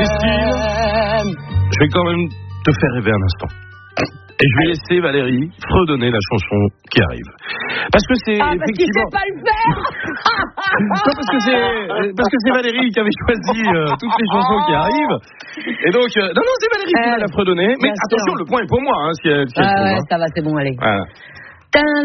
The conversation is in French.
Christine, je vais quand même te faire rêver un instant. Et je vais laisser Valérie fredonner la chanson qui arrive. Parce que c'est parce qu'il sait pas le faire. Non, parce que c'est Valérie qui avait choisi toutes les chansons qui arrivent. Et donc, non, c'est Valérie qui va la fredonner. Mais attention, le point est pour moi. Si elle trouve, ça va, c'est bon, allez. Voilà.